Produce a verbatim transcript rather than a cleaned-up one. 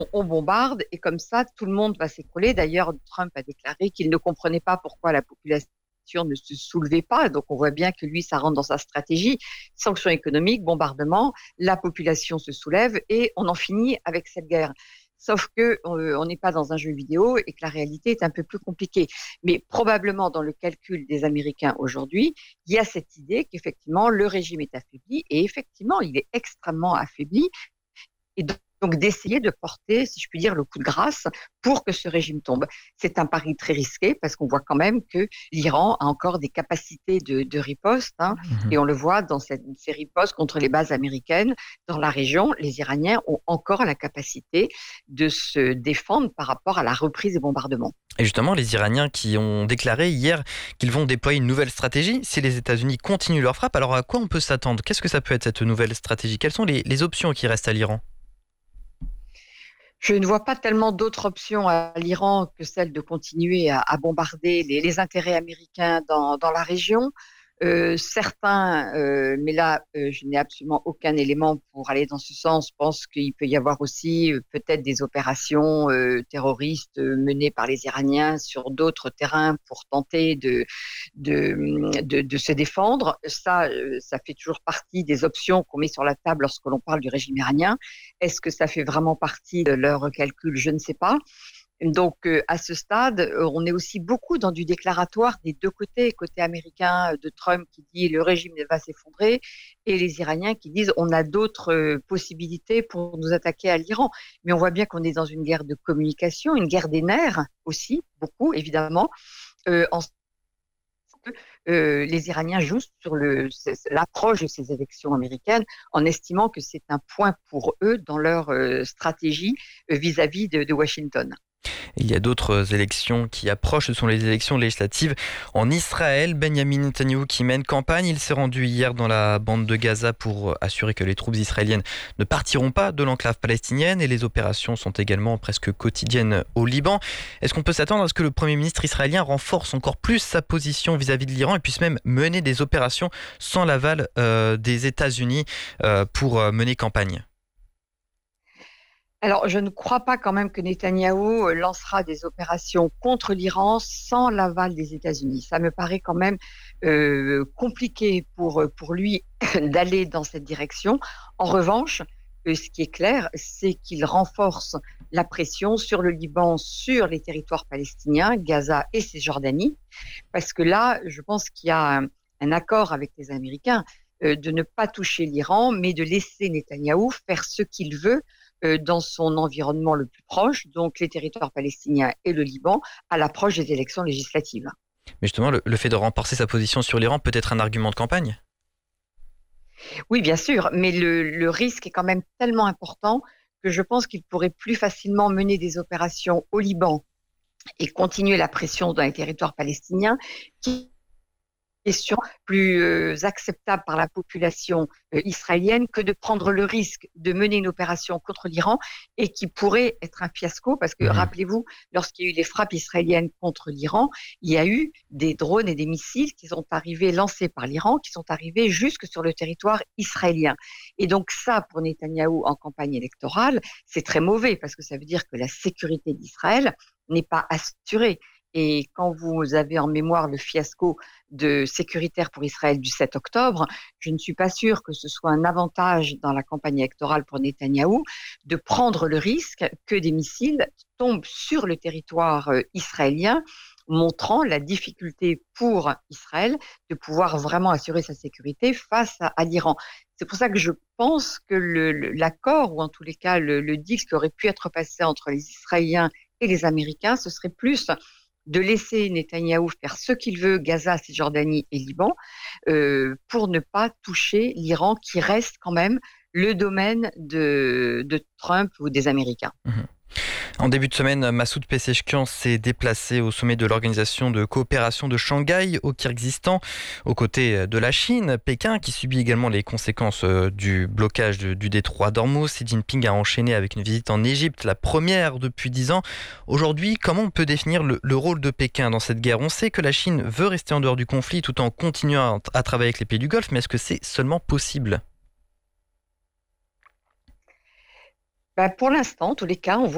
on bombarde et comme ça, tout le monde va s'écrouler. D'ailleurs, Trump a déclaré qu'il ne comprenait pas pourquoi la population ne se soulevait pas. Donc, on voit bien que lui, ça rentre dans sa stratégie. Sanctions économiques, bombardement, la population se soulève et on en finit avec cette guerre. Sauf que euh, on n'est pas dans un jeu vidéo et que la réalité est un peu plus compliquée. Mais probablement dans le calcul des Américains aujourd'hui, il y a cette idée qu'effectivement le régime est affaibli et effectivement il est extrêmement affaibli et donc donc d'essayer de porter, si je puis dire, le coup de grâce pour que ce régime tombe. C'est un pari très risqué parce qu'on voit quand même que l'Iran a encore des capacités de, de riposte, hein, Mhm. et on le voit dans cette, ces ripostes contre les bases américaines dans la région. Les Iraniens ont encore la capacité de se défendre par rapport à la reprise des bombardements. Et justement, les Iraniens qui ont déclaré hier qu'ils vont déployer une nouvelle stratégie si les États-Unis continuent leur frappe. Alors à quoi on peut s'attendre? Qu'est-ce que ça peut être cette nouvelle stratégie? Quelles sont les, les options qui restent à l'Iran? Je ne vois pas tellement d'autres options à l'Iran que celle de continuer à, à bombarder les, les intérêts américains dans, dans la région. Euh, certains, euh, mais là, euh, je n'ai absolument aucun élément pour aller dans ce sens, pensent qu'il peut y avoir aussi euh, peut-être des opérations euh, terroristes euh, menées par les Iraniens sur d'autres terrains pour tenter de, de, de, de se défendre. Ça, euh, ça fait toujours partie des options qu'on met sur la table lorsque l'on parle du régime iranien. Est-ce que ça fait vraiment partie de leur calcul? Je ne sais pas. Donc, euh, à ce stade, euh, on est aussi beaucoup dans du déclaratoire des deux côtés, côté américain euh, de Trump qui dit le régime va s'effondrer et les Iraniens qui disent on a d'autres euh, possibilités pour nous attaquer à l'Iran. Mais on voit bien qu'on est dans une guerre de communication, une guerre des nerfs aussi, beaucoup évidemment. Euh, en euh, les Iraniens jouent sur le, l'approche de ces élections américaines en estimant que c'est un point pour eux dans leur euh, stratégie euh, vis-à-vis de, de Washington. Il y a d'autres élections qui approchent, ce sont les élections législatives en Israël. Benjamin Netanyahou qui mène campagne, il s'est rendu hier dans la bande de Gaza pour assurer que les troupes israéliennes ne partiront pas de l'enclave palestinienne et les opérations sont également presque quotidiennes au Liban. Est-ce qu'on peut s'attendre à ce que le Premier ministre israélien renforce encore plus sa position vis-à-vis de l'Iran et puisse même mener des opérations sans l'aval euh, des États-Unis euh, pour euh, mener campagne? Alors, je ne crois pas quand même que Netanyahou euh, lancera des opérations contre l'Iran sans l'aval des États-Unis. Ça me paraît quand même euh, compliqué pour, pour lui d'aller dans cette direction. En revanche, euh, ce qui est clair, c'est qu'il renforce la pression sur le Liban, sur les territoires palestiniens, Gaza et Cisjordanie, parce que là, je pense qu'il y a un, un accord avec les Américains euh, de ne pas toucher l'Iran, mais de laisser Netanyahou faire ce qu'il veut euh, dans son environnement le plus proche, donc les territoires palestiniens et le Liban, à l'approche des élections législatives. Mais justement, le, le fait de renforcer sa position sur l'Iran peut être un argument de campagne? Oui, bien sûr, mais le, le risque est quand même tellement important que je pense qu'il pourrait plus facilement mener des opérations au Liban et continuer la pression dans les territoires palestiniens qui question plus euh, acceptable par la population euh, israélienne que de prendre le risque de mener une opération contre l'Iran et qui pourrait être un fiasco parce que Mhm. rappelez-vous, lorsqu'il y a eu les frappes israéliennes contre l'Iran, il y a eu des drones et des missiles qui sont arrivés lancés par l'Iran, qui sont arrivés jusque sur le territoire israélien. Et donc ça, pour Netanyahou en campagne électorale, c'est très mauvais parce que ça veut dire que la sécurité d'Israël n'est pas assurée. Et quand vous avez en mémoire le fiasco de sécuritaire pour Israël du sept octobre, je ne suis pas sûre que ce soit un avantage dans la campagne électorale pour Netanyahou de prendre le risque que des missiles tombent sur le territoire euh, israélien, montrant la difficulté pour Israël de pouvoir vraiment assurer sa sécurité face à, à l'Iran. C'est pour ça que je pense que le, le, l'accord, ou en tous les cas le, le deal qui aurait pu être passé entre les Israéliens et les Américains, ce serait plus de laisser Netanyahou faire ce qu'il veut, Gaza, Cisjordanie et Liban, euh, pour ne pas toucher l'Iran, qui reste quand même le domaine de, de Trump ou des Américains. Mhm. En début de semaine, Massoud Pezeshkian s'est déplacé au sommet de l'Organisation de coopération de Shanghai au Kirghizistan, aux côtés de la Chine. Pékin, qui subit également les conséquences du blocage du détroit d'Ormuz. Xi Jinping a enchaîné avec une visite en Égypte, la première depuis dix ans. Aujourd'hui, comment on peut définir le, le rôle de Pékin dans cette guerre? On sait que la Chine veut rester en dehors du conflit tout en continuant à, à travailler avec les pays du Golfe, mais est-ce que c'est seulement possible? Ben, pour l'instant, en tous les cas, on voit